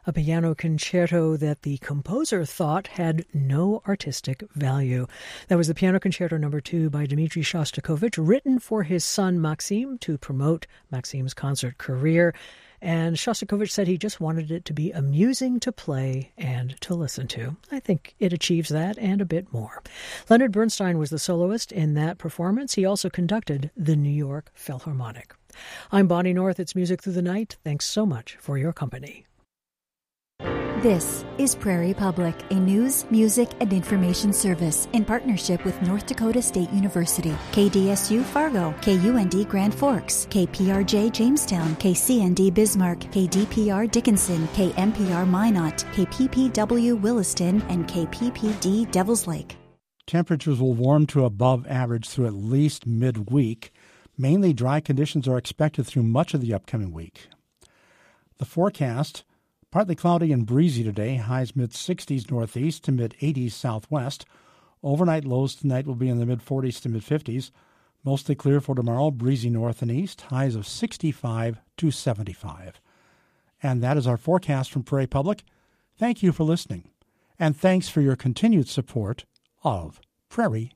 a piano concerto that the composer thought had no artistic value. That was the Piano Concerto No. 2 by Dmitri Shostakovich, written for his son Maxim to promote Maxim's concert career. And Shostakovich said he just wanted it to be amusing to play and to listen to. I think it achieves that and a bit more. Leonard Bernstein was the soloist in that performance. He also conducted the New York Philharmonic. I'm Bonnie North. It's Music Through the Night. Thanks so much for your company. This is Prairie Public, a news, music, and information service in partnership with North Dakota State University, KDSU Fargo, KUND Grand Forks, KPRJ Jamestown, KCND Bismarck, KDPR Dickinson, KMPR Minot, KPPW Williston, and KPPD Devils Lake. Temperatures will warm to above average through at least midweek. Mainly dry conditions are expected through much of the upcoming week. The forecast: partly cloudy and breezy today, highs mid-60s northeast to mid-80s southwest. Overnight lows tonight will be in the mid-40s to mid-50s. Mostly clear for tomorrow, breezy north and east, highs of 65 to 75. And that is our forecast from Prairie Public. Thank you for listening, and thanks for your continued support of Prairie